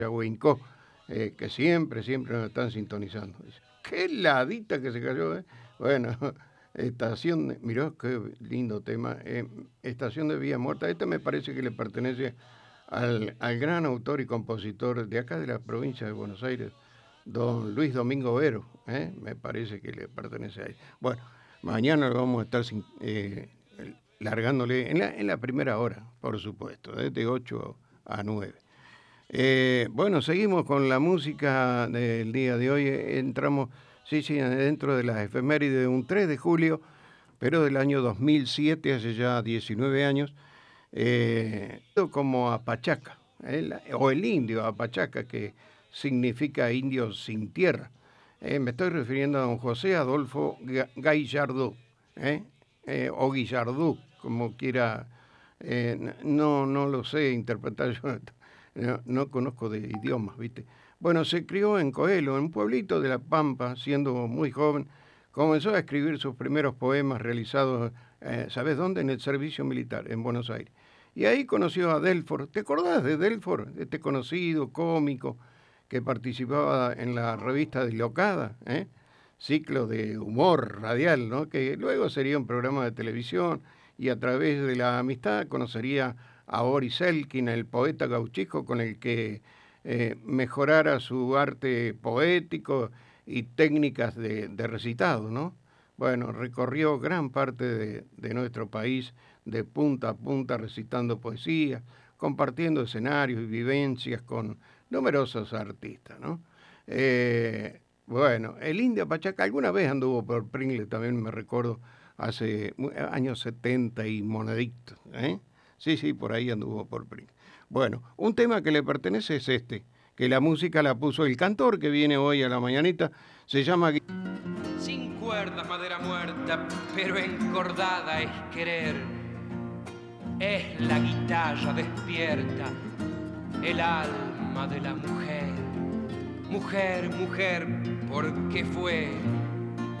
Huincó, que siempre nos están sintonizando. Qué ladita que se cayó, ¿eh? Bueno, mirá qué lindo tema, Estación de Vía Muerta. Este me parece que le pertenece al gran autor y compositor de acá de la provincia de Buenos Aires, don Luis Domingo Vero, me parece que le pertenece a él. Bueno, mañana lo vamos a estar largándole en la primera hora, por supuesto, de 8 a 9. Bueno, seguimos con la música del día de hoy. Entramos, sí, dentro de las efemérides de un 3 de julio, pero del año 2007, hace ya 19 años, como Apachaca, o el indio Apachaca, que significa indio sin tierra. Me estoy refiriendo a don José Adolfo Gallardú, o Guillardú, como quiera. No lo sé interpretar yo. No conozco de idiomas, ¿viste? Bueno, se crió en Coelho, en un pueblito de La Pampa. Siendo muy joven, comenzó a escribir sus primeros poemas realizados, ¿sabes dónde? En el servicio militar, en Buenos Aires. Y ahí conoció a Delfor. ¿Te acordás de Delfor? Este conocido cómico que participaba en la revista Dislocada, ciclo de humor radial, ¿no? Que luego sería un programa de televisión, y a través de la amistad conocería a Boris Elkin, el poeta gauchico, con el que mejorara su arte poético y técnicas de recitado, ¿no? Bueno, recorrió gran parte de nuestro país de punta a punta recitando poesía, compartiendo escenarios y vivencias con numerosos artistas, ¿no? Bueno, el indio Pachaca alguna vez anduvo por Pringle, también me recuerdo, hace años 70 y moneditos, Sí, por ahí anduvo por Pringle. Bueno, un tema que le pertenece es este, que la música la puso el cantor que viene hoy a la mañanita, se llama... Sin cuerdas, madera muerta, pero encordada es querer. Es la guitarra despierta, el alma de la mujer. Mujer, mujer, porque fue